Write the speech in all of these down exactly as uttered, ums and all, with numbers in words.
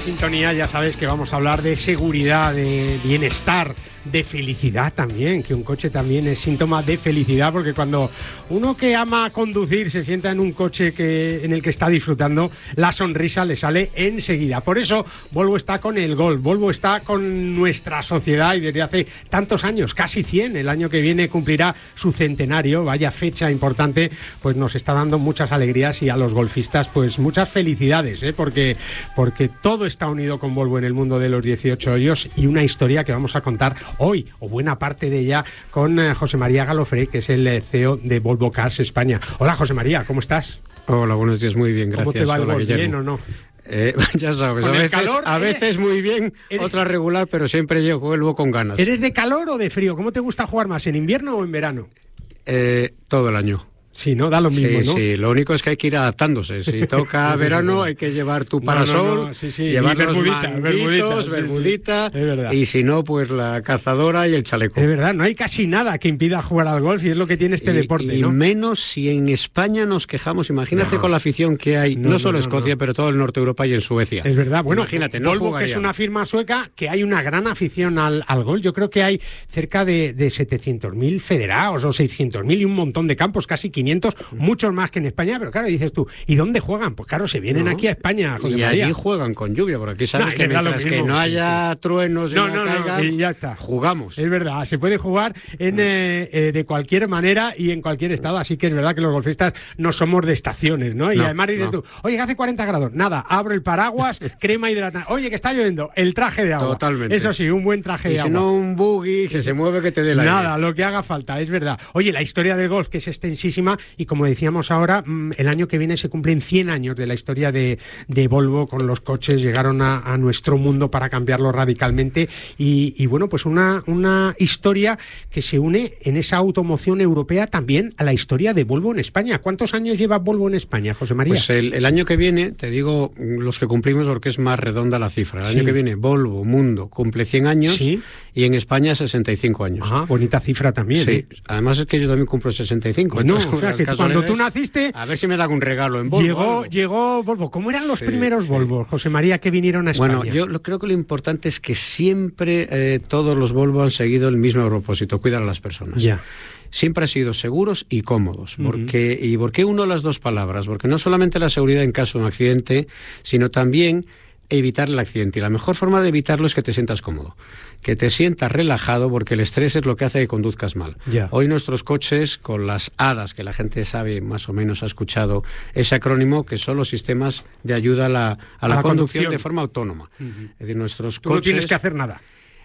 sintonía ya sabes que vamos a hablar de seguridad, de bienestar, de felicidad también, que un coche también es síntoma de felicidad, porque cuando uno que ama conducir se sienta en un coche que, en el que está disfrutando, la sonrisa le sale enseguida. Por eso Volvo está con el Golf, Volvo está con nuestra sociedad y desde hace tantos años, casi cien, el año que viene cumplirá su centenario, vaya fecha importante, pues nos está dando muchas alegrías y a los golfistas pues muchas felicidades, ¿eh? porque, porque todo está unido con Volvo en el mundo de los dieciocho hoyos y una historia que vamos a contar hoy, o buena parte de ella, con eh, José María Galofré, que es el eh, C E O de Volvo Cars España. Hola, José María, ¿cómo estás? Hola, buenos días, muy bien, gracias. ¿Cómo te va el Hola, golf, Guillermo. bien o no? Eh, ya sabes, a ¿Con el veces, calor? a veces muy bien, ¿Eres- otra regular, pero siempre yo vuelvo con ganas. ¿Eres de calor o de frío? ¿Cómo te gusta jugar más, en invierno o en verano? Eh, todo el año. Sí, ¿no? Da lo mismo, Sí, ¿no? sí, lo único es que hay que ir adaptándose. Si toca verano hay que llevar tu parasol, No, no, no, sí, sí. llevar Y los bermudita, bermudita, manguitos, sí, bermudita, sí. Es verdad. y si no, pues la cazadora y el chaleco. Es verdad, no hay casi nada que impida jugar al golf y es lo que tiene este y, deporte, y ¿no? menos si en España nos quejamos. Imagínate No. con la afición que hay, no, No, solo no, en no, Escocia, no. pero todo el norte de Europa y en Suecia. Es verdad, bueno, imagínate, no Volvo, que jugaría. es una firma sueca, que hay una gran afición al, al golf. Yo creo que hay cerca de, de setecientos mil federados o seiscientos mil y un montón de campos, casi quinientos, muchos más que en España, pero claro, dices tú, ¿y dónde juegan? Pues claro, se vienen No. aquí a España, José Y María. allí juegan con lluvia, porque aquí sabes No, que les da lo mientras que mismo, no sí, haya truenos y No, no, no, no, caiga, y ya está. jugamos. Es verdad, se puede jugar en, eh, eh, de cualquier manera y en cualquier estado, así que es verdad que los golfistas no somos de estaciones, ¿no? Y No, además dices no. tú, oye, que hace cuarenta grados, nada, abro el paraguas, crema hidratante, oye, que está lloviendo, el traje de agua. Totalmente. Eso sí, un buen traje Y de si agua. no, un buggy que se mueve que te dé la Nada, lo que haga falta, es verdad. Oye, la historia del golf, que es extensísima, y como decíamos ahora, mmm, el año que viene se cumplen cien años de la historia de, de Volvo con los coches, llegaron a, a nuestro mundo para cambiarlo radicalmente, y, y bueno, pues una, una historia que se une en esa automoción europea también a la historia de Volvo en España. ¿Cuántos años lleva Volvo en España, José María? Pues el, el año que viene, te digo los que cumplimos porque es más redonda la cifra. El Sí. año que viene, Volvo Mundo cumple cien años Sí. y en España sesenta y cinco años. Ajá, bonita cifra también. Sí, ¿eh? además es que yo también cumplo sesenta y cinco. Bueno, entonces, o sea, las que cuando tú casualidades, naciste, a ver si me dan un regalo en Volvo. llegó, algo. llegó Volvo. ¿Cómo eran los Sí, primeros sí. Volvo, José María, que vinieron a España? Bueno, yo lo, creo que lo importante es que siempre eh, todos los Volvo han seguido el mismo propósito, cuidar a las personas. Ya. Siempre han sido seguros y cómodos. Porque, ¿y por qué uno las dos palabras? Porque no solamente la seguridad en caso de un accidente, sino también evitar el accidente. Y la mejor forma de evitarlo es que te sientas cómodo, que te sientas relajado, porque el estrés es lo que hace que conduzcas mal. Ya. Hoy nuestros coches, con las A D A S, que la gente sabe, más o menos ha escuchado ese acrónimo, que son los sistemas de ayuda a la, a A la, la conducción, conducción. de forma autónoma. Es decir, nuestros Tú no coches... tienes que hacer nada.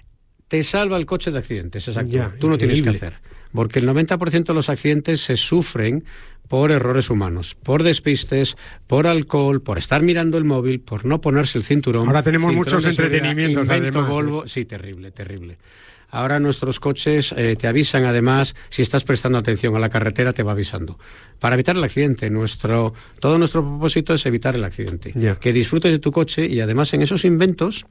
Te salva el coche de accidentes, exacto. Ya, Tú no tienes que increíble. hacer. Porque el noventa por ciento de los accidentes se sufren por errores humanos, por despistes, por alcohol, por estar mirando el móvil, por no ponerse el cinturón. Ahora tenemos Cinturón muchos de seguridad, entretenimientos, invento además, Volvo. Sí, terrible, terrible. Ahora nuestros coches eh, te avisan, además, si estás prestando atención a la carretera, te va avisando. Para evitar el accidente, nuestro todo nuestro propósito es evitar el accidente. Ya. Que disfrutes de tu coche y además en esos inventos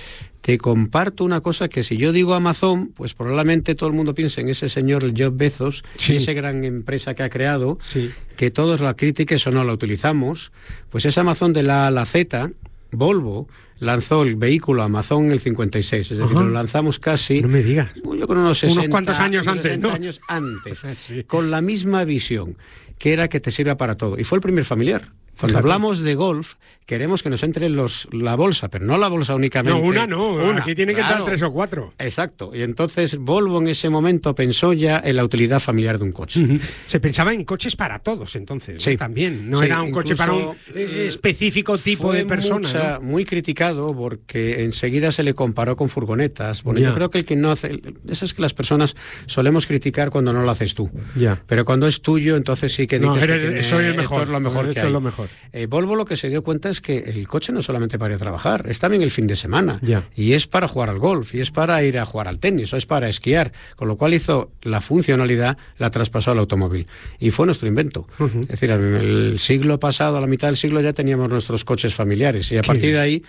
te comparto una cosa que si yo digo Amazon, pues probablemente todo el mundo piense en ese señor, el Jeff Bezos, Sí. y esa gran empresa que ha creado, Sí. que todos la critiques o no la utilizamos. Pues es Amazon de la A a la Z. Volvo lanzó el vehículo Amazon en el cincuenta y seis, es decir, Ajá. lo lanzamos casi... No me digas. Yo con unos sesenta, cuantos años unos antes, sesenta ¿no? años antes, Sí. con la misma visión, que era que te sirva para todo. Y fue el primer familiar. Cuando Fíjate. hablamos de golf, queremos que nos entre los, la bolsa, pero no la bolsa únicamente. No, una no, Una, aquí tienen que claro. entrar tres o cuatro. Exacto. Y entonces Volvo en ese momento pensó ya en la utilidad familiar de un coche. Ujú. Se pensaba en coches para todos, entonces, ¿no? Sí. También. No Sí, era un coche para un incluso, eh, específico tipo Fue de persona, mucha- ¿no? muy criticado porque enseguida se le comparó con furgonetas. Bueno, Ya. yo creo que el que no hace... Eso es que las personas solemos criticar cuando no lo haces tú. Ya. Pero cuando es tuyo, entonces sí que No, dices eres- que tiene- soy el mejor. esto es lo mejor Esto que es hay. lo mejor. Eh, Volvo lo que se dio cuenta es que el coche no es solamente para ir a trabajar, es también el fin de semana. Ya. Y es para jugar al golf, y es para ir a jugar al tenis, o es para esquiar. Con lo cual hizo la funcionalidad, la traspasó al automóvil. Y fue nuestro invento. Ujú. Es decir, en el siglo pasado, a la mitad del siglo, ya teníamos nuestros coches familiares. Y a Qué partir bien. de ahí,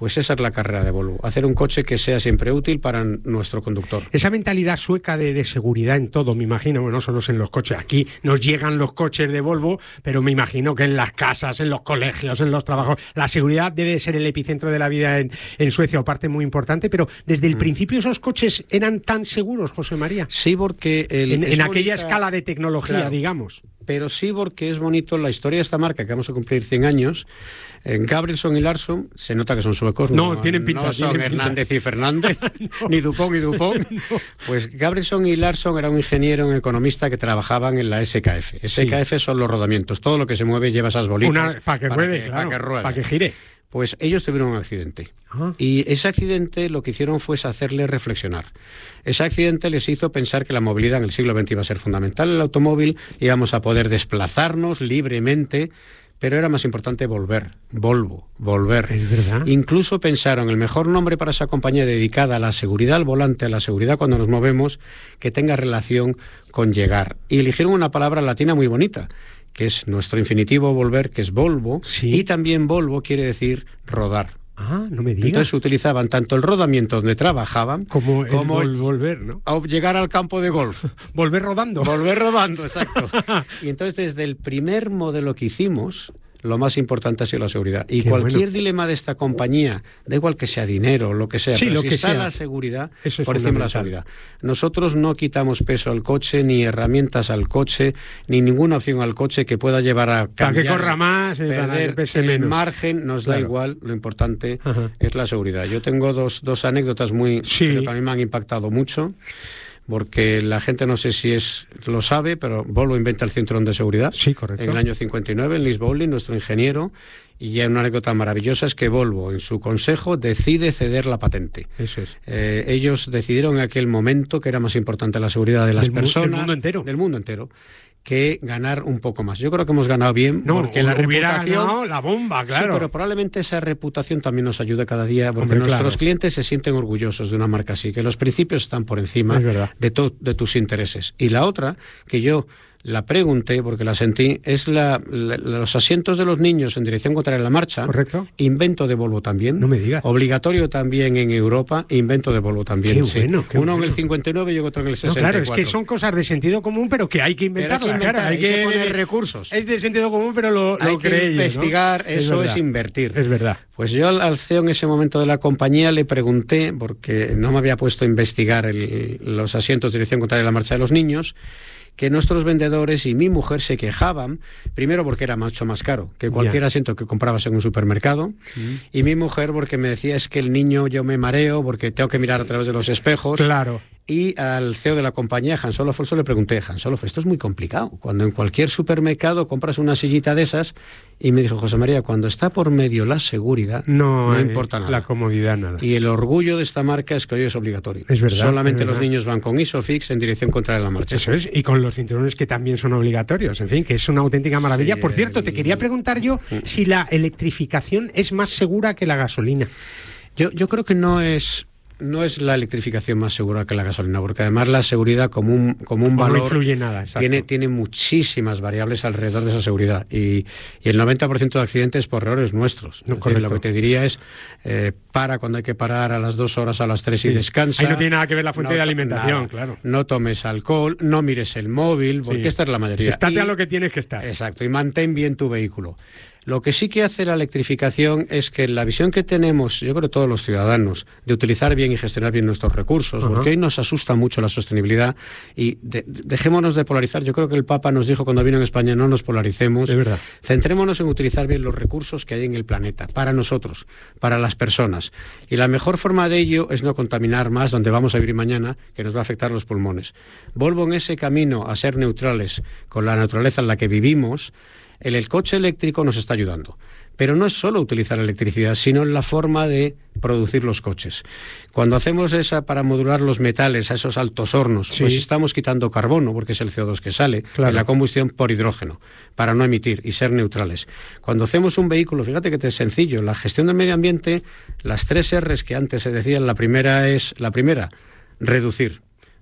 Pues esa es la carrera de Volvo, hacer un coche que sea siempre útil para nuestro conductor. Esa mentalidad sueca de, de seguridad en todo, me imagino, bueno, no solo en los coches. Aquí nos llegan los coches de Volvo, pero me imagino que en las casas, en los colegios, en los trabajos, la seguridad debe ser el epicentro de la vida en, en Suecia, o parte muy importante, pero desde el mm. principio esos coches eran tan seguros, José María. Sí, porque... El, en, en aquella bonita, escala de tecnología, claro, digamos. Pero sí porque es bonito la historia de esta marca, que vamos a cumplir cien años. En Gabrielsson y Larsson, se nota que son suecos. No, no tienen pinta. No son tienen Hernández pinta. y Fernández, no. ni Dupont y Dupont. No. Pues Gabrielsson y Larsson era un ingeniero, un economista que trabajaban en la S K F. S K F sí. son los rodamientos. Todo lo que se mueve lleva esas bolitas. Para que ruede, para que, claro, para que ruede. Para que gire. Pues ellos tuvieron un accidente. Ajá. Y ese accidente lo que hicieron fue hacerles reflexionar. Ese accidente les hizo pensar que la movilidad en el siglo veinte iba a ser fundamental en el automóvil, íbamos a poder desplazarnos libremente, pero era más importante volver, Volvo, volver. Es verdad. Incluso pensaron el mejor nombre para esa compañía dedicada a la seguridad al volante, a la seguridad cuando nos movemos, que tenga relación con llegar. Y eligieron una palabra latina muy bonita, que es nuestro infinitivo volver, que es Volvo, sí. y también Volvo quiere decir rodar. Ah, no me digas. Entonces utilizaban tanto el rodamiento donde trabajaban como, como el vol volver, ¿no? A llegar al campo de golf. Volver rodando. Volver rodando, exacto. Y entonces desde el primer modelo que hicimos, lo más importante ha sido la seguridad. Y Qué cualquier bueno. dilema de esta compañía, da igual que sea dinero, lo que sea, sí, pero lo si que está sea. la seguridad, Eso es por encima de la seguridad. Nosotros no quitamos peso al coche, ni herramientas al coche, ni ninguna opción al coche que pueda llevar a cambiar. Para que corra más, perder para que pese el menos. margen, nos claro. da igual, lo importante Ajá. es la seguridad. Yo tengo dos, dos anécdotas muy sí. que a mí me han impactado mucho. Porque la gente no sé si es lo sabe, pero Volvo inventa el cinturón de seguridad. Sí, correcto. En el año cincuenta y nueve, en Lis Bowling, nuestro ingeniero, y ya una anécdota maravillosa es que Volvo, en su consejo, decide ceder la patente. Eso es. Eh, ellos decidieron en aquel momento que era más importante la seguridad de las del personas. Del mundo entero. Del mundo entero. Que ganar un poco más. Yo creo que hemos ganado bien. No, porque la hubiera reputación, ganado la bomba, claro. Sí, pero probablemente esa reputación también nos ayuda cada día, porque Hombre, nuestros claro. clientes se sienten orgullosos de una marca así, que los principios están por encima de, to, de tus intereses. Y la otra, que yo la pregunté, porque la sentí, es la, la, los asientos de los niños en dirección contraria a la marcha. Correcto. Invento de Volvo también. No me digas. Obligatorio también en Europa, invento de Volvo también. Qué sí. bueno, qué Uno bueno. en el cincuenta y nueve y otro en el sesenta y cuatro. No, claro, es que son cosas de sentido común, pero que hay que inventarlas. Hay que, inventar, claro, hay hay que, que poner recursos. Es de sentido común, pero lo, hay lo que cree investigar, ellos, ¿no? Eso es, es invertir. Es verdad. Pues yo al, al C E O en ese momento de la compañía le pregunté, porque no me había puesto a investigar el, los asientos de dirección contraria a la marcha de los niños, que nuestros vendedores y mi mujer se quejaban, primero porque era mucho más caro que cualquier yeah. asiento que comprabas en un supermercado, mm. y mi mujer porque me decía es que el niño yo me mareo porque tengo que mirar a través de los espejos. Claro. Y al C E O de la compañía, Hans Olof Olsson, le pregunté, Hans Olof, esto es muy complicado. Cuando en cualquier supermercado compras una sillita de esas, y me dijo, José María, cuando está por medio la seguridad, no, no importa nada. La comodidad, nada. Y el orgullo de esta marca es que hoy es obligatorio. Es verdad. Solamente es verdad. los niños van con ISOFIX en dirección contraria a la marcha. Eso es, y con los cinturones que también son obligatorios. En fin, que es una auténtica maravilla. Sí, por cierto, el... te quería preguntar yo sí. si la electrificación es más segura que la gasolina. Yo, yo creo que no es... No es la electrificación más segura que la gasolina, porque además la seguridad como un, como un valor no influye nada, tiene, tiene muchísimas variables alrededor de esa seguridad y, y el noventa por ciento de accidentes por errores nuestros. No, es decir, lo que te diría es eh, para cuando hay que parar a las dos horas, a las tres sí. y descansa. Ahí no tiene nada que ver la fuente no, de alimentación, nada. claro. No tomes alcohol, no mires el móvil, porque sí. esta es la mayoría. Estate y, a lo que tienes que estar. Exacto, y mantén bien tu vehículo. Lo que sí que hace la electrificación es que la visión que tenemos, yo creo todos los ciudadanos, de utilizar bien y gestionar bien nuestros recursos, uh-huh. porque hoy nos asusta mucho la sostenibilidad y de, dejémonos de polarizar. Yo creo que el Papa nos dijo cuando vino en España, no nos polaricemos. Es verdad. Centrémonos en utilizar bien los recursos que hay en el planeta, para nosotros, para las personas. Y la mejor forma de ello es no contaminar más donde vamos a vivir mañana, que nos va a afectar los pulmones. Volvo en ese camino a ser neutrales con la naturaleza en la que vivimos. El, el coche eléctrico nos está ayudando, pero no es solo utilizar electricidad, sino en la forma de producir los coches. Cuando hacemos esa para modular los metales a esos altos hornos, sí. pues estamos quitando carbono, porque es el C O dos que sale, claro. en la combustión por hidrógeno, para no emitir y ser neutrales. Cuando hacemos un vehículo, fíjate que es sencillo, la gestión del medio ambiente, las tres R's que antes se decían, la primera es, la primera, reducir.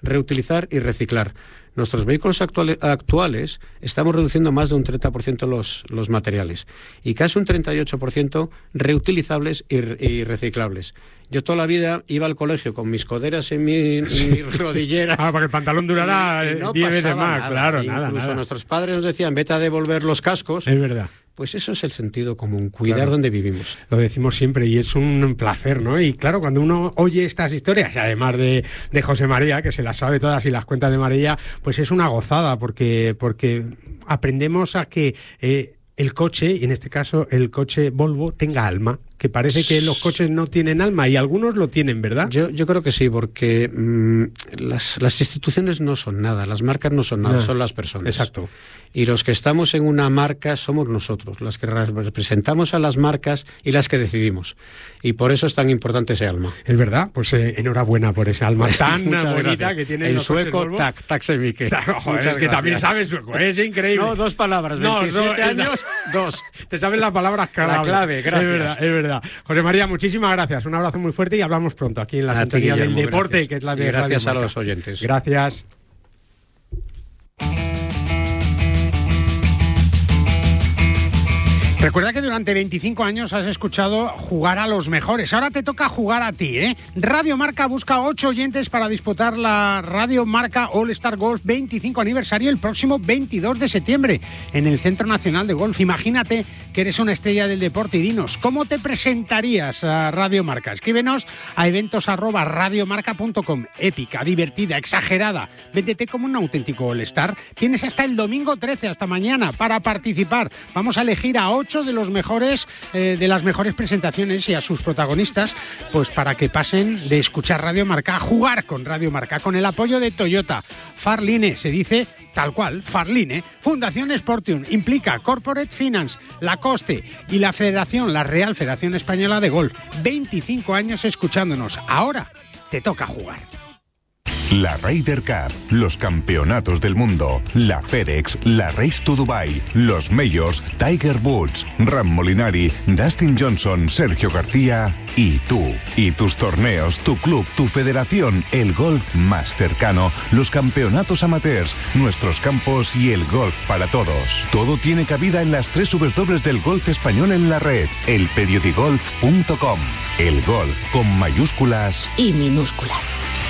reutilizar y reciclar. Nuestros vehículos actuales, actuales estamos reduciendo más de un treinta por ciento los, los materiales y casi un treinta y ocho por ciento reutilizables y, y reciclables. Yo toda la vida iba al colegio con mis coderas en mi, mi rodillera. Ah, para que el pantalón durara diez no veces más, nada. claro, e nada, Incluso nada. nuestros padres nos decían, vete a devolver los cascos. Es verdad. Pues eso es el sentido común, cuidar claro. donde vivimos. Lo decimos siempre y es un placer, ¿no? Y claro, cuando uno oye estas historias, además de, de José María, que se las sabe todas y las cuenta de María, pues es una gozada porque, porque aprendemos a que eh, el coche, y en este caso el coche Volvo, tenga alma. Que parece que los coches no tienen alma y algunos lo tienen, ¿verdad? Yo, yo creo que sí, porque mmm, las, las instituciones no son nada, las marcas no son nada, no. son las personas. Exacto. Y los que estamos en una marca somos nosotros, las que representamos a las marcas y las que decidimos. Y por eso es tan importante ese alma. Es verdad, pues eh, enhorabuena por ese alma tan bonita gracias. que tiene en los sueco, tac, tac semike. Joder, es que también sabes sueco, es increíble. No, dos palabras, no, veintisiete no, años, dos. Te sabes las palabras clave. La clave, gracias. Es verdad, es verdad. José María, muchísimas gracias, un abrazo muy fuerte y hablamos pronto aquí en la sintonía del deporte, gracias. que es la de y gracias Radio a los oyentes. Gracias. Recuerda que durante veinticinco años has escuchado jugar a los mejores. Ahora te toca jugar a ti, ¿eh? Radio Marca busca ocho oyentes para disputar la Radio Marca All Star Golf veinticinco aniversario el próximo veintidós de septiembre en el Centro Nacional de Golf. Imagínate que eres una estrella del deporte y dinos, ¿cómo te presentarías a Radio Marca? Escríbenos a eventos arroba radiomarca punto com. Épica, divertida, exagerada. Véndete como un auténtico All Star. Tienes hasta el domingo trece, hasta mañana, para participar. Vamos a elegir a ocho de los mejores eh, de las mejores presentaciones y a sus protagonistas, pues para que pasen de escuchar Radio Marca a jugar con Radio Marca, con el apoyo de Toyota. Farline, se dice tal cual, Farline. Fundación Sportium, implica Corporate Finance, Lacoste y la Federación, la Real Federación Española de Golf. veinticinco años escuchándonos. Ahora te toca jugar. La Ryder Cup, los campeonatos del mundo, la FedEx, la Race to Dubai, los Majors, Tiger Woods, Ram Molinari, Dustin Johnson, Sergio García y tú. Y tus torneos, tu club, tu federación, el golf más cercano, los campeonatos amateurs, nuestros campos y el golf para todos. Todo tiene cabida en las tres W del golf español en la red, el periodigolf punto com. El golf con mayúsculas y minúsculas.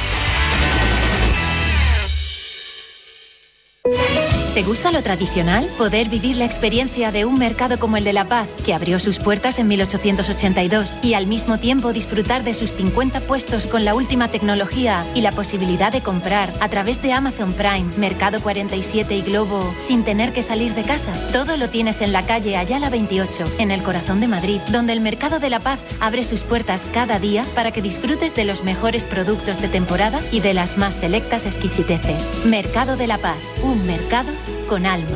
¿Te gusta lo tradicional? Poder vivir la experiencia de un mercado como el de La Paz, que abrió sus puertas en mil ochocientos ochenta y dos, y al mismo tiempo disfrutar de sus cincuenta puestos con la última tecnología y la posibilidad de comprar a través de Amazon Prime, Mercado cuarenta y siete y Globo sin tener que salir de casa. Todo lo tienes en la calle Ayala veintiocho, en el corazón de Madrid, donde el Mercado de La Paz abre sus puertas cada día para que disfrutes de los mejores productos de temporada y de las más selectas exquisiteces. Mercado de La Paz, un mercado con alma.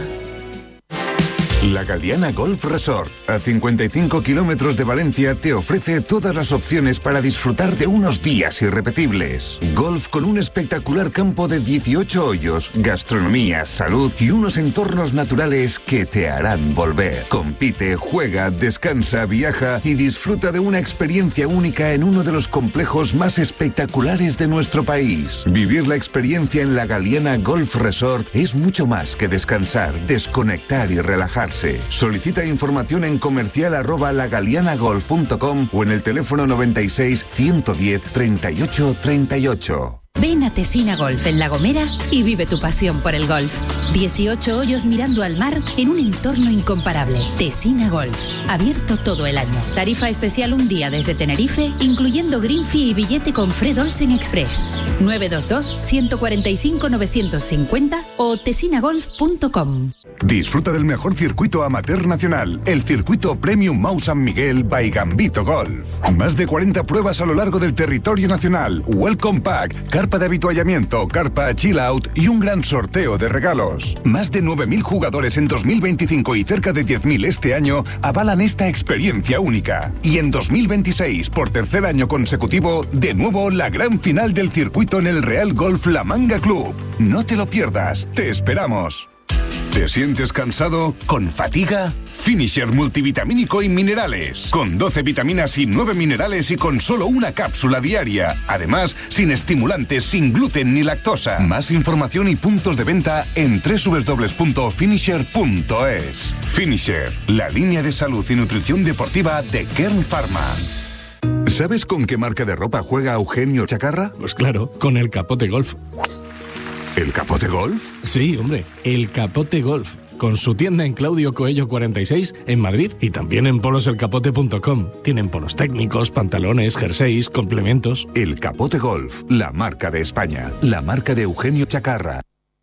La Galiana Golf Resort, a cincuenta y cinco kilómetros de Valencia, te ofrece todas las opciones para disfrutar de unos días irrepetibles. Golf con un espectacular campo de dieciocho hoyos, gastronomía, salud y unos entornos naturales que te harán volver. Compite, juega, descansa, viaja y disfruta de una experiencia única en uno de los complejos más espectaculares de nuestro país. Vivir la experiencia en la Galiana Golf Resort es mucho más que descansar, desconectar y relajarse. Solicita información en comercial arroba lagalianagolf punto com o en el teléfono noventa y seis, ciento diez, treinta y ocho, treinta y ocho. Ven a Tesina Golf en La Gomera y vive tu pasión por el golf. dieciocho hoyos mirando al mar en un entorno incomparable. Tesina Golf, abierto todo el año. Tarifa especial un día desde Tenerife, incluyendo green fee y billete con Fred Olsen Express. nueve dos dos, uno cuatro cinco, nueve cinco cero o tesinagolf punto com. Disfruta del mejor circuito amateur nacional, el circuito Premium Mau San Miguel by Gambito Golf. Más de cuarenta pruebas a lo largo del territorio nacional, Welcome Pack, carpa de habituallamiento, carpa chill out y un gran sorteo de regalos. Más de nueve mil jugadores en dos mil veinticinco y cerca de diez mil este año avalan esta experiencia única. Y en dos mil veintiséis, por tercer año consecutivo, de nuevo la gran final del circuito en el Real Golf La Manga Club. No te lo pierdas, te esperamos. ¿Te sientes cansado? ¿Con fatiga? Finisher multivitamínico y minerales. Con doce vitaminas y nueve minerales y con solo una cápsula diaria. Además, sin estimulantes, sin gluten ni lactosa. Más información y puntos de venta en doble u doble u doble u punto finisher punto es. Finisher, la línea de salud y nutrición deportiva de Kern Pharma. ¿Sabes con qué marca de ropa juega Eugenio Chacarra? Pues claro, con el Capote Golf. ¿El Capote Golf? Sí, hombre, el Capote Golf. Con su tienda en Claudio Coello cuarenta y seis en Madrid y también en polos el capote punto com. Tienen polos técnicos, pantalones, jerseys, complementos. El Capote Golf, la marca de España, la marca de Eugenio Chacarra.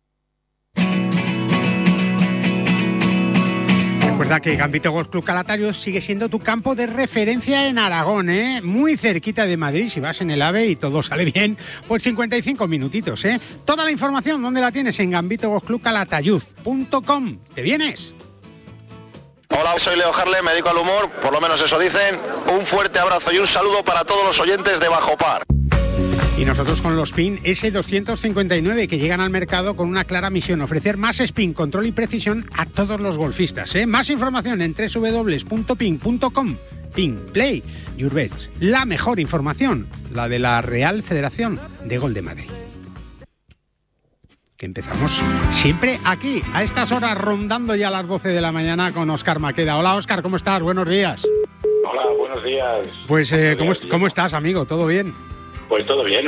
Recuerda que Gambito Golf Club Calatayud sigue siendo tu campo de referencia en Aragón, ¿eh? Muy cerquita de Madrid. Si vas en el AVE y todo sale bien, pues cincuenta y cinco minutitos, ¿eh? Toda la información, ¿dónde la tienes? En gambito golf club calatayud punto com. ¿Te vienes? Hola, soy Leo Harle, me dedico al humor, por lo menos eso dicen. Un fuerte abrazo y un saludo para todos los oyentes de Bajo Par. Y nosotros con los Spin ese doscientos cincuenta y nueve que llegan al mercado con una clara misión, ofrecer más spin, control y precisión a todos los golfistas, ¿eh? Más información en doble u doble u doble u punto pin punto com. Pin, Play, Your Bets. La mejor información, la de la Real Federación de Golf de Madrid. Que empezamos siempre aquí, a estas horas, rondando ya las doce de la mañana con Óscar Maqueda. Hola, Óscar, ¿cómo estás? Buenos días. Hola, buenos días. Pues, eh, buenos ¿cómo, días, ¿cómo estás, amigo? ¿Todo bien? Pues todo bien,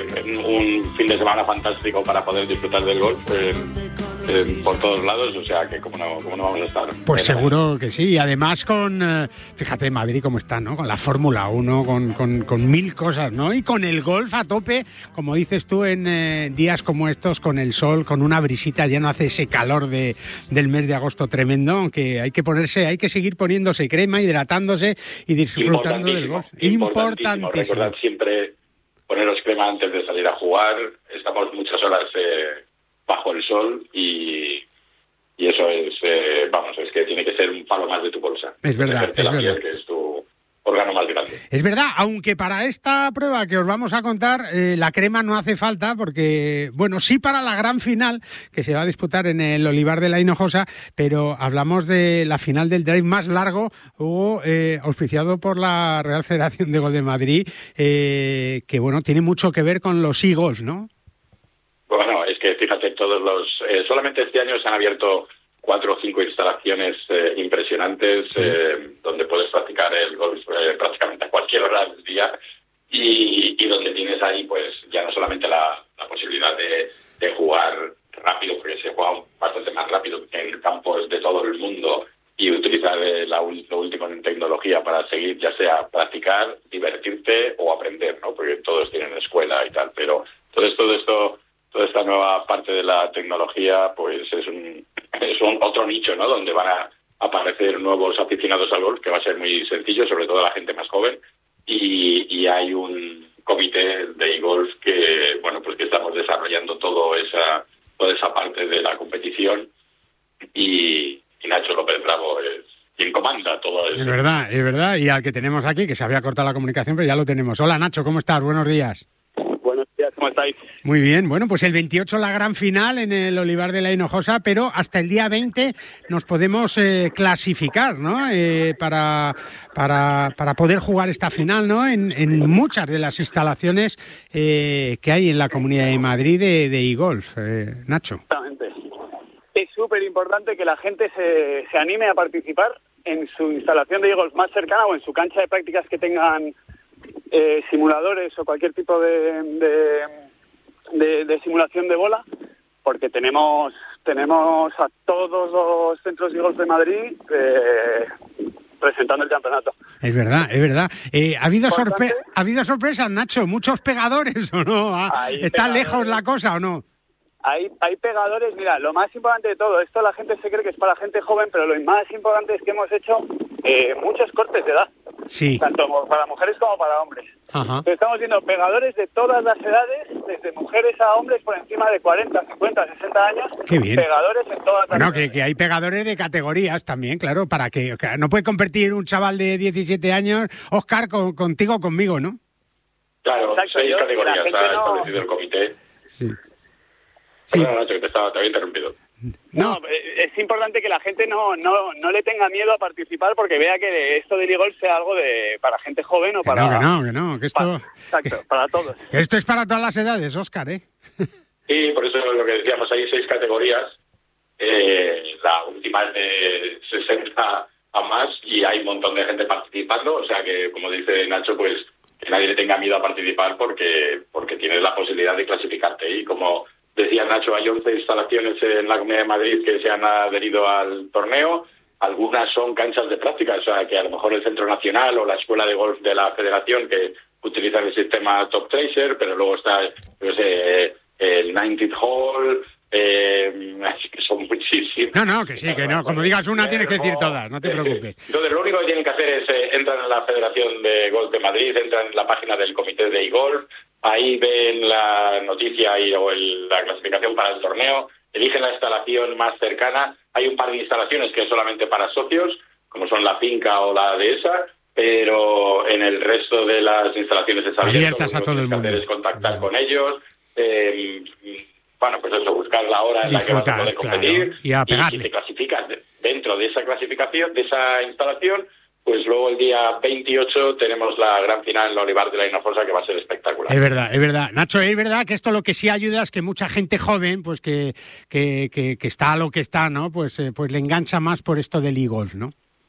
un fin de semana fantástico para poder disfrutar del golf eh, eh, por todos lados, o sea que cómo no, cómo no vamos a estar. Pues seguro que sí, y además con, eh, fíjate Madrid cómo está, ¿no? Con la Fórmula uno, con, con, con mil cosas, ¿no? Y con el golf a tope, como dices tú, en eh, días como estos, con el sol, con una brisita, ya no hace ese calor de, del mes de agosto tremendo, aunque hay que ponerse, hay que seguir poniéndose crema, hidratándose y disfrutando del golf. Importantísimo. Importantísimo. Recordad siempre poneros crema antes de salir a jugar. Estamos muchas horas eh, bajo el sol y, y eso es, eh, vamos, es que tiene que ser un palo más de tu bolsa. Es verdad, es la verdad. Piel, que es tu órgano más grande. Es verdad, aunque para esta prueba que os vamos a contar, eh, la crema no hace falta porque, bueno, sí para la gran final que se va a disputar en el Olivar de la Hinojosa, pero hablamos de la final del drive más largo, Hugo, eh, auspiciado por la Real Federación de Golf de Madrid, eh, que, bueno, tiene mucho que ver con los e-golf, ¿no? Bueno, es que fíjate, todos los eh, solamente este año se han abierto cuatro o cinco instalaciones eh, impresionantes, sí. eh, donde puedes practicar el golf eh, prácticamente a cualquier hora del día y, y donde tienes ahí pues ya no solamente la, la posibilidad de, de jugar rápido, porque se juega bastante más rápido en campos de todo el mundo y utilizar eh, la, lo último en tecnología para seguir, ya sea practicar, divertirte o aprender, ¿no? Porque todos tienen escuela y tal, pero todo esto, todo esto toda esta nueva parte de la tecnología pues es un es un otro nicho, ¿no? Donde van a aparecer nuevos aficionados al golf, que va a ser muy sencillo, sobre todo la gente más joven, y, y hay un comité de e-golf que, bueno, pues que estamos desarrollando todo esa toda esa parte de la competición y, y Nacho López Bravo es quien comanda todo eso. Es verdad, es verdad, y al que tenemos aquí, que se había cortado la comunicación, pero ya lo tenemos. Hola Nacho, ¿cómo estás? Buenos días. Buenos días, ¿cómo estáis? Muy bien, bueno, pues el veintiocho la gran final en el Olivar de la Hinojosa, pero hasta el día veinte nos podemos eh, clasificar, ¿no? Eh, para, para, para poder jugar esta final, ¿no? En, en muchas de las instalaciones eh, que hay en la Comunidad de Madrid de, de e-golf, eh, Nacho. Exactamente. Es súper importante que la gente se, se anime a participar en su instalación de e-golf más cercana o en su cancha de prácticas que tengan Eh, simuladores o cualquier tipo de, de, de, de simulación de bola, porque tenemos tenemos a todos los centros de golf de Madrid eh, presentando el campeonato. Es verdad, es verdad. Eh, ¿ha, habido sorpre- ¿Ha habido sorpresas, Nacho? ¿Muchos pegadores o no? ¿Está lejos la cosa o no? Hay, hay pegadores, mira, lo más importante de todo, esto la gente se cree que es para gente joven, pero lo más importante es que hemos hecho eh, muchos cortes de edad, sí, tanto para mujeres como para hombres. Ajá. Estamos viendo pegadores de todas las edades, desde mujeres a hombres por encima de cuarenta, cincuenta, sesenta años. Qué bien. Pegadores en todas las Bueno, edades. que, que hay pegadores de categorías también, claro, para que, o sea, no puede competir un chaval de diecisiete años, Óscar, con, contigo o conmigo, ¿no? Claro, Exacto, seis yo, categorías la gente ha no... establecido el comité. Sí. Sí. Perdona, Nacho, que te, estaba, te había interrumpido. No, es importante que la gente no, no, no le tenga miedo a participar porque vea que esto del e-golf sea algo de para gente joven o que para... No, que no, que no, que esto... Para, exacto, que, para todos. Que esto es para todas las edades, Óscar, ¿eh? Sí, por eso lo que decíamos, hay seis categorías. Eh, la última es de sesenta a más y hay un montón de gente participando, o sea que, como dice Nacho, pues que nadie le tenga miedo a participar porque porque tienes la posibilidad de clasificarte. Y como decía Nacho, hay once instalaciones en la Comunidad de Madrid que se han adherido al torneo. Algunas son canchas de práctica, o sea que a lo mejor el Centro Nacional o la Escuela de Golf de la Federación que utilizan el sistema Top Tracer, pero luego está pues, eh, el noventa Hall, eh, que son muchísimas. No, no, que sí, que no. Como digas una, tienes que decir todas, no te preocupes. Entonces, lo único que tienen que hacer es eh, entran en la Federación de Golf de Madrid, entran en la página del Comité de e-Golf, ahí ven la noticia y, o el, la clasificación para el torneo, eligen la instalación más cercana. Hay un par de instalaciones que es solamente para socios, como son la Finca o la Dehesa, pero en el resto de las instalaciones es abierto. Abiertas a todo el mundo. Lo que hacer es contactar con ellos. Eh, bueno, pues eso, buscar la hora en Disfrutar, la que vas a poder competir, claro, y a pegarle. Y si te clasificas dentro de esa clasificación, de esa instalación, pues luego el día veintiocho tenemos la gran final en la Olivar de la Hinojosa que va a ser espectacular. Es verdad, es verdad. Nacho, es verdad que esto lo que sí ayuda es que mucha gente joven, pues que, que, que, que está a lo que está, ¿no? Pues, eh, pues le engancha más por esto del e-golf, ¿no?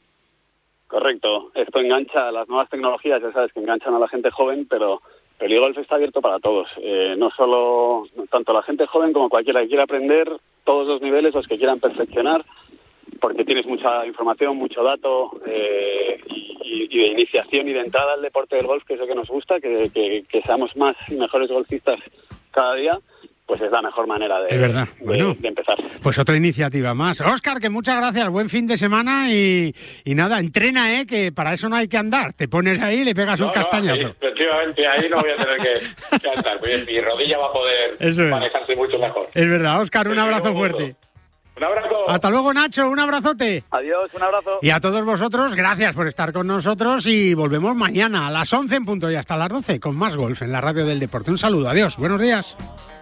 Correcto. Esto engancha a las nuevas tecnologías, ya sabes, que enganchan a la gente joven, pero... El e-golf está abierto para todos, eh, no solo tanto la gente joven como cualquiera que quiera aprender, todos los niveles, los que quieran perfeccionar, porque tienes mucha información, mucho dato eh, y, y de iniciación y de entrada al deporte del golf, que es lo que nos gusta, que, que, que seamos más y mejores golfistas cada día. Pues es la mejor manera de, es verdad. De, bueno, de empezar. Pues otra iniciativa más. Óscar, que muchas gracias, buen fin de semana y, y nada, entrena, ¿eh? Que para eso no hay que andar. Te pones ahí y le pegas no, un castañazo. No, ahí, efectivamente, ahí no voy a tener que, que andar, porque mi rodilla va a poder eso es. manejarse mucho mejor. Es verdad, Óscar, un abrazo fuerte. Un abrazo. Hasta luego, Nacho, un abrazote. Adiós, un abrazo. Y a todos vosotros, gracias por estar con nosotros y volvemos mañana a las once en punto y hasta las doce con más golf en la Radio del Deporte. Un saludo, adiós, buenos días.